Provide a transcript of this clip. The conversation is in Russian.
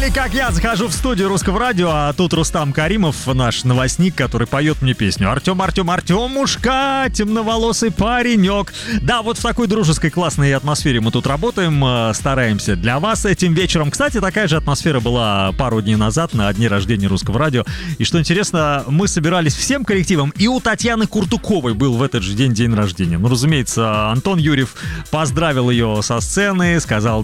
Или как я захожу в студию Русского радио, а тут Рустам Каримов, наш новостник, который поет мне песню. Артемушка, темноволосый паренек. Да, вот в такой дружеской классной атмосфере мы тут работаем, стараемся для вас этим вечером. Кстати, такая же атмосфера была пару дней назад на дне рождения Русского радио. И что интересно, мы собирались всем коллективом, и у Татьяны Куртуковой был в этот же день рождения. Ну, разумеется, Антон Юрьев поздравил ее со сцены, сказал